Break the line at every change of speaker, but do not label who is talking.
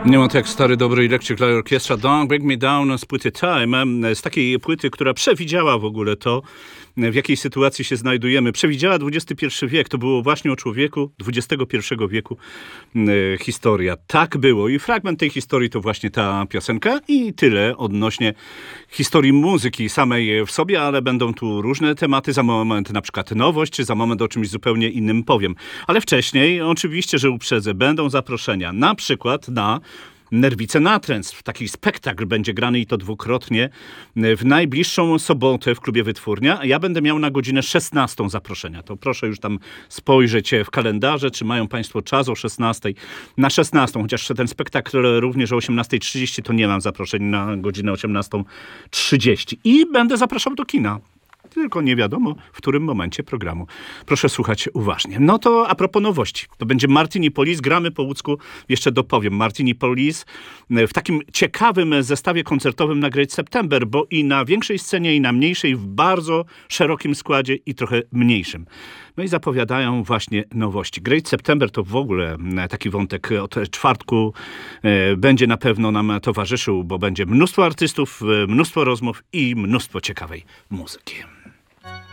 Nie ma tak stary, dobry Electric Light Orchestra Don't Break Me Down z płyty Time, z takiej płyty, która przewidziała w ogóle to, w jakiej sytuacji się znajdujemy. Przewidziała XXI wiek, to było właśnie o człowieku XXI wieku historia. Tak było i fragment tej historii to właśnie ta piosenka i tyle odnośnie historii muzyki samej w sobie, ale będą tu różne tematy, za moment na przykład nowość, czy za moment o czymś zupełnie innym powiem. Ale wcześniej, oczywiście, że uprzedzę, będą zaproszenia, na przykład na Nerwice Natręctw. Taki spektakl będzie grany i to dwukrotnie w najbliższą sobotę w klubie Wytwórnia. Ja będę miał na godzinę 16 zaproszenia. To proszę już tam spojrzeć w kalendarze, czy mają Państwo czas o 16 na 16, chociaż ten spektakl również o 18:30 to nie mam zaproszeń na godzinę 18:30. I będę zapraszał do kina. Tylko nie wiadomo, w którym momencie programu. Proszę słuchać uważnie. No to a propos nowości. To będzie Martini Police. Gramy po łódzku, jeszcze dopowiem. Martini Police w takim ciekawym zestawie koncertowym na Great September, bo i na większej scenie, i na mniejszej, w bardzo szerokim składzie i trochę mniejszym. No i zapowiadają właśnie nowości. Great September to w ogóle taki wątek od czwartku będzie na pewno nam towarzyszył, bo będzie mnóstwo artystów, mnóstwo rozmów i mnóstwo ciekawej muzyki.